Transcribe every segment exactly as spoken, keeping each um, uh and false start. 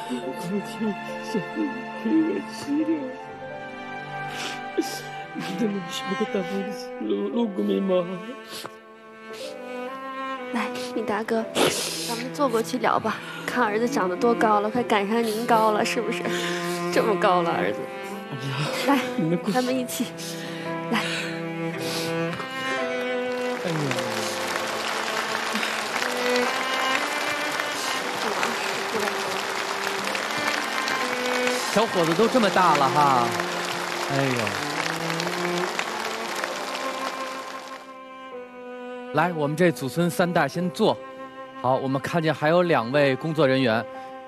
我天，小子可恶极了！你怎么小个大房子露露个眉毛？ 来，米大哥，咱们坐过去聊吧。看儿子长得多高了，快赶上您高了，是不是？这么高了，儿子。来，咱们一起来。 哎呀！ 小伙子都这么大了哈，哎呦！来，我们这祖孙三代先坐。好，我们看见还有两位工作人员。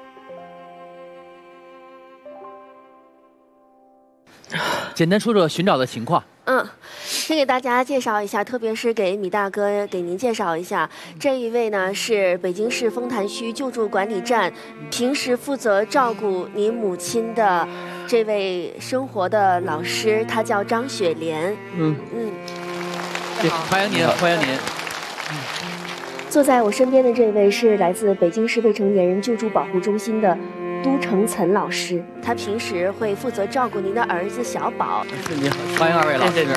简单说说寻找的情况。 嗯，先给大家介绍一下，特别是给米大哥给您介绍一下，这一位呢是北京市丰潭区救助管理站平时负责照顾您母亲的这位生活的老师，他叫张雪莲。 嗯嗯， 欢迎您，欢迎您。 坐在我身边的这位是来自北京市未成年人救助保护中心的都成岑老师，他平时会负责照顾您的儿子小宝。 你好，欢迎二位老师。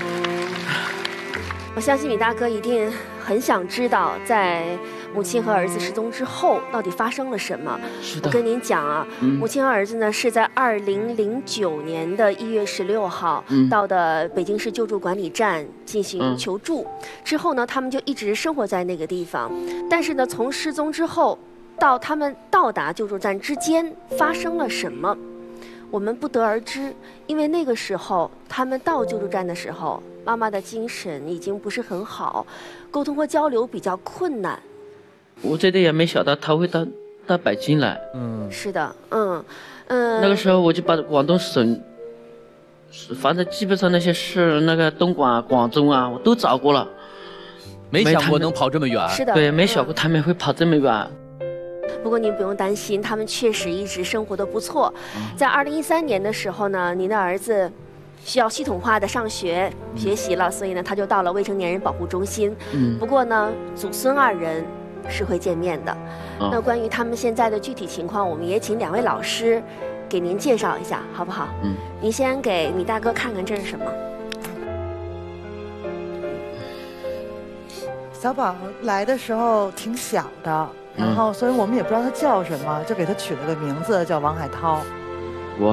我相信米大哥一定很想知道，在母亲和儿子失踪之后，到底发生了什么。 是的。 我跟您讲啊，嗯、母亲和儿子呢是在二零零九年的一月十六号、嗯、到的北京市救助管理站进行求助，嗯、之后呢，他们就一直生活在那个地方。但是呢，从失踪之后到他们到达救助站之间发生了什么，我们不得而知。因为那个时候他们到救助站的时候，妈妈的精神已经不是很好，沟通和交流比较困难。 我真的也没想到他会到到北京来。 嗯，是的，嗯嗯。 那个时候我就把广东省，反正基本上那些市，那个东莞、广州啊，我都找过了， 没想过能跑这么远。 是的， 对，没想过他们会跑这么远。 不过您不用担心，他们确实一直生活得不错。在二零一三年的时候呢，您的儿子需要系统化的上学学习了，所以呢，他就到了未成年人保护中心。嗯。不过呢，祖孙二人是会见面的。哦、那关于他们现在的具体情况，我们也请两位老师给您介绍一下，好不好？嗯。您先给米大哥看看这是什么。 小宝来的时候挺小的。然后，所以我们也不知道他叫什么，就给他取了个名字叫王海涛。